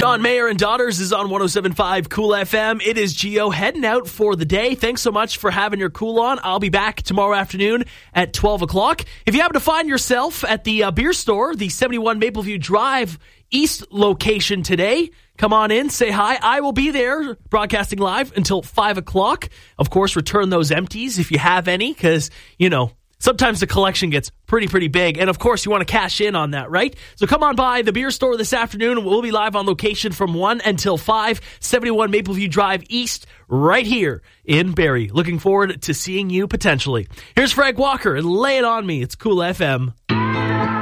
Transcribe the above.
John Mayer and Daughters is on 107.5 Cool FM. It is Geo heading out for the day. Thanks so much for having your cool on. I'll be back tomorrow afternoon at 12 o'clock. If you happen to find yourself at the beer store, the 71 Mapleview Drive East location today, come on in, say hi. I will be there broadcasting live until 5 o'clock. Of course, return those empties if you have any, because, you know, sometimes the collection gets pretty big. And, of course, you want to cash in on that, right? So come on by the beer store this afternoon. We'll be live on location from 1 until 5, 71 Mapleview Drive East, right here in Barrie. Looking forward to seeing you potentially. Here's Frank Walker and Lay It On Me. It's Cool FM.